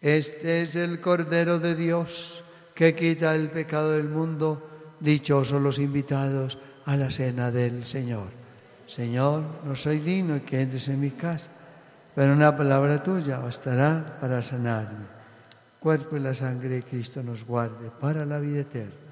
Este es el Cordero de Dios que quita el pecado del mundo. Dichosos los invitados a la cena del Señor. Señor, no soy digno de que entres en mi casa, pero una palabra tuya bastará para sanarme. Cuerpo y la sangre de Cristo nos guarde para la vida eterna.